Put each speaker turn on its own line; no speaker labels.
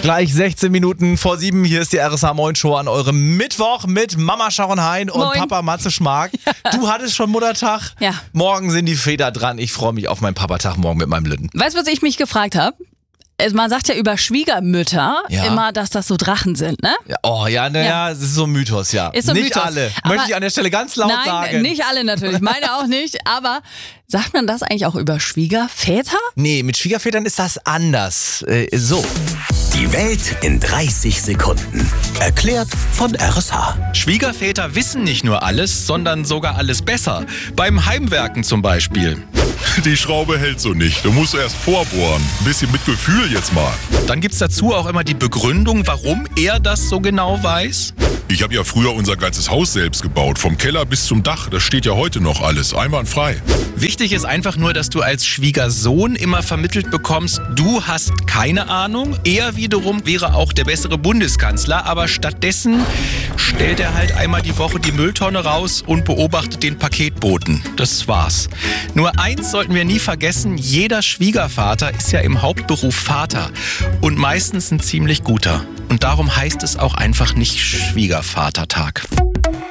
Gleich 16 Minuten vor 7. Hier ist die RSH Moin Show an eurem Mittwoch mit Mama Sharon Hein und
Moin.
Papa Matze Schmark. Du hattest schon Muttertag?
Ja.
Morgen sind die Väter dran. Ich freue mich auf meinen Papatag morgen mit meinem Lütten.
Weißt du, was ich mich gefragt habe? Man sagt ja über Schwiegermütter
Ja.
immer, dass das so Drachen sind, ne?
Ja, naja, das ist so ein Mythos, ja.
Ist so ein
nicht
Mythos.
alle.
Aber
Möchte ich an der Stelle ganz laut sagen.
Nein, nicht alle natürlich. Meine auch nicht. Aber sagt man das eigentlich auch über Schwiegerväter?
Nee, mit Schwiegervätern ist das anders. So.
Die Welt in 30 Sekunden. Erklärt von RSH.
Schwiegerväter wissen nicht nur alles, sondern sogar alles besser. Beim Heimwerken zum Beispiel.
Die Schraube hält so nicht. Du musst erst vorbohren. Ein bisschen mit Gefühl jetzt mal.
Dann gibt's dazu auch immer die Begründung, warum er das so genau weiß.
Ich habe ja früher unser ganzes Haus selbst gebaut. Vom Keller bis zum Dach. Das steht ja heute noch alles. Einwandfrei.
Wichtig ist einfach nur, dass du als Schwiegersohn immer vermittelt bekommst, du hast keine Ahnung. Er wiederum wäre auch der bessere Bundeskanzler, aber stattdessen stellt er halt einmal die Woche die Mülltonne raus und beobachtet den Paketboten. Das war's. Nur eins sollten wir nie vergessen, jeder Schwiegervater ist ja im Hauptberuf Vater und meistens ein ziemlich guter. Und darum heißt es auch einfach nicht Schwiegervatertag.